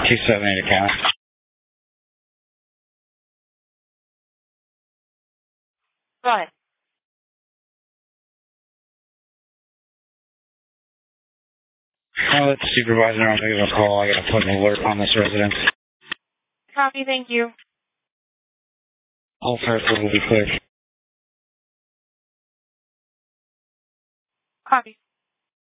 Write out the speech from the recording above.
278 account. Go ahead. I'll let the supervisor know to give a call. I gotta put an alert on this residence. Copy, thank you. All Fairfield will be clear. Copy.